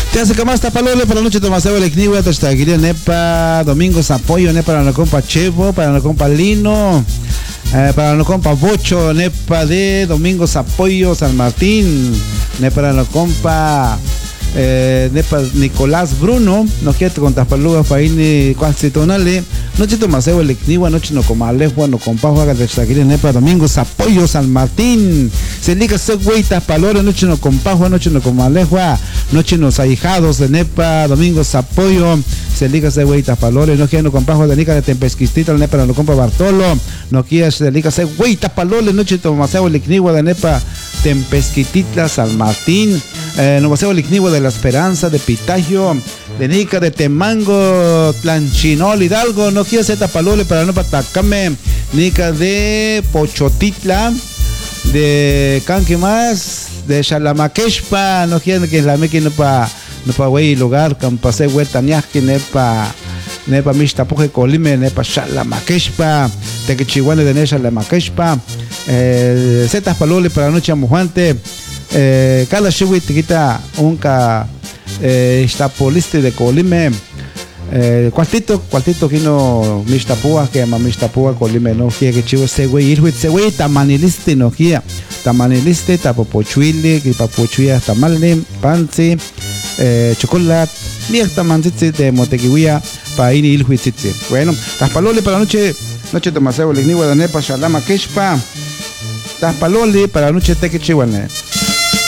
Te hace más tapalole para la noche Tomaseo el Ecnigua, Tostaguiria, Nepa, Domingos Apoyo, Nepa para la compa Chevo, para la compa Lino, para la compa Bocho, Nepa de Domingos Apoyo, San Martín, Nepa para la compa Nepa Nicolás Bruno, no quiere con tapaluga faini cuasitonale, noche Tomaseo el Ecnigua, noche no comalejua, no compa juega de Tostaguiria, Nepa, Domingos Apoyo, San Martín, se liga ese güey tapalole, noche no compa noche no comalejua, noche nos ahijados de Nepa, Domingos Apoyo, se liga ese güey tapalole, no quiere no compa de Nica de Tempesquistita, Nepa no compa Bartolo, no quiere se liga ese güey tapalole, noche Tomaseo el Ecnigua de Nepa, Tempesquititla, San Martín, Novaseo el Ecnigua de la Esperanza, de Pitagio, de Nica de Temango, Tlanchinol, Hidalgo, no quiere ser tapalole para no patacame, Nica de Pochotitla, de Canque más, de Xalamaquexpa, no quieren que la meque no pa güey lugar, can pase huerta ñasque, nepa Mixtapuje Colime, nepa Xalamaquexpa, de que Chihuahua de Xalamaquexpa, zetas palole para noche amujante, cada shiwi te quita unca Ixtapoliste de Colime, cuartito que no Mixtapúa, que llama Mixtapúa Colime, no quiere que chivo ese güey tamaniliste no quiere, tamaniliste, tapopochuile, que papochuya tamalne, panzi, chocolate, ni hasta manzitzi de motequihuia, para ir ilhuitzitzi. Bueno, taspalole para noche Tomaseo el Ecnigua de Nepa, Xalamaquexpa, taspalole para noche tequechihuane.